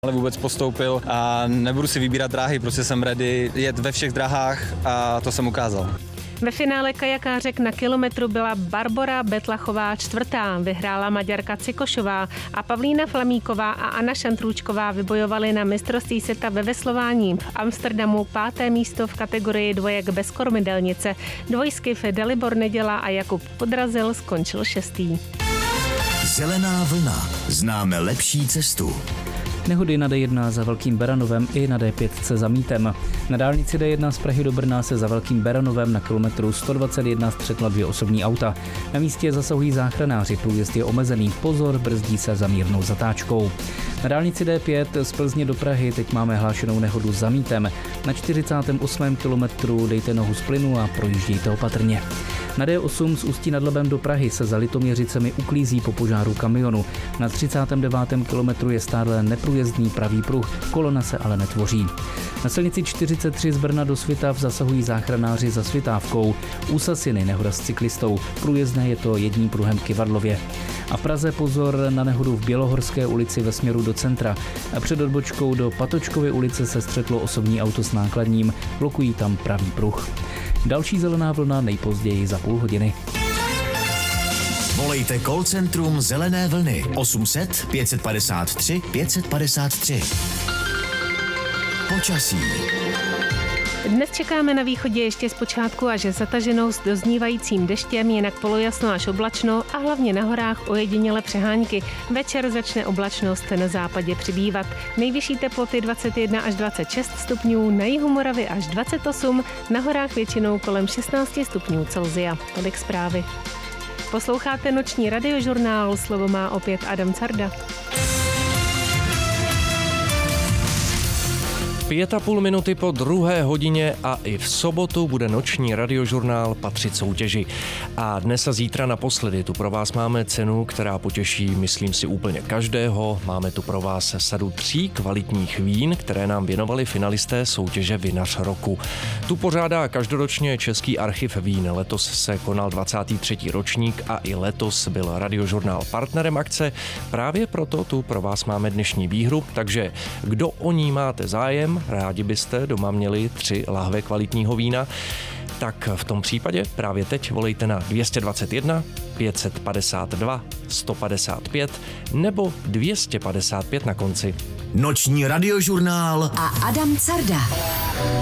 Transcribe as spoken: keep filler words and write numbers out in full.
Ale vůbec postoupil a nebudu si vybírat dráhy, prostě jsem ready jet ve všech dráhách a to jsem ukázal. Ve finále kajakářek na kilometru byla Barbora Betlachová čtvrtá, vyhrála Maďarka Cikošová a Pavlína Flamíková a Anna Šantrůčková vybojovaly na mistrovství světa ve veslování v Amsterdamu páté místo v kategorii dvojek bez kormidelnice. Dvojskyf Dalibor Neděla a Jakub Podrazil skončil šestý. Zelená vlna. Známe lepší cestu. Nehody na D jedna za Velkým Beranovem i na D pět za Mítem. Na dálnici D jedna z Prahy do Brna se za Velkým Beranovem na kilometru sto dvacet jedna střetla dvě osobní auta. Na místě zasahují záchranáři, průjezd je omezený, pozor, brzdí se za mírnou zatáčkou. Na dálnici D pět z Plzně do Prahy teď máme hlášenou nehodu za Mítem. Na čtyřicátém osmém kilometru dejte nohu z plynu a projíždějte opatrně. Na D osm z Ústí nad Labem do Prahy se za Litoměřicemi uklízí po požáru kamionu. Na třicátém devátém kilometru je stále neprůjezdný pravý pruh, kolona se ale netvoří. Na silnici čtyřicet tři z Brna do Svitav zasahují záchranáři za Svitávkou. U Sasiny nehoda s cyklistou, průjezdné je to jedním pruhem k Kivadlově. A v Praze pozor na nehodu v Bělohorské ulici ve směru do centra. A před odbočkou do Patočkovy ulice se střetlo osobní auto s nákladním, blokují tam pravý pruh. Další zelená vlna nejpozději za půl hodiny. Volejte call centrum Zelené vlny osm set pět padesát tři pět padesát tři. Počasí. Dnes čekáme na východě ještě zpočátku až zataženou s doznívajícím deštěm, jinak polojasno až oblačno a hlavně na horách ojediněle přehánky. Večer začne oblačnost na západě přibývat. Nejvyšší teploty dvacet jedna až dvacet šest stupňů, na jihu Moravy až dvacet osm, na horách většinou kolem šestnáct stupňů Celsia. Tolik zprávy. Posloucháte noční radiožurnál, slovo má opět Adam Carda. Pět a půl minuty po druhé hodině a i v sobotu bude noční radiožurnál patřit soutěži. A dnes a zítra naposledy tu pro vás máme cenu, která potěší, myslím si, úplně každého. Máme tu pro vás sadu tří kvalitních vín, které nám věnovali finalisté soutěže Vinař roku. Tu pořádá každoročně Český archiv vín. Letos se konal dvacátý třetí ročník a i letos byl radiožurnál partnerem akce. Právě proto tu pro vás máme dnešní výhru, takže kdo o ní máte zájem, rádi byste doma měli tři lahve kvalitního vína, tak v tom případě právě teď volejte na dvě stě dvacet jedna pět padesát dva sto padesát pět nebo dvě stě padesát pět na konci. Noční radiožurnál a Adam Carda.